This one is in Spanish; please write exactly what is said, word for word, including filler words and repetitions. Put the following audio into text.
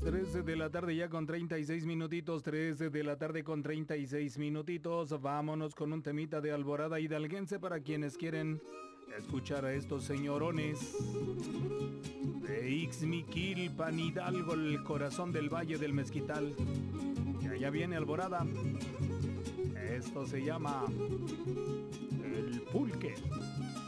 trece de la tarde ya con treinta y seis minutitos, trece de la tarde con treinta y seis minutitos. Vámonos con un temita de Alborada Hidalguense para quienes quieren escuchar a estos señorones de Ixmiquilpan, Hidalgo, el corazón del Valle del Mezquital. Y allá viene Alborada. Esto se llama El Pulque.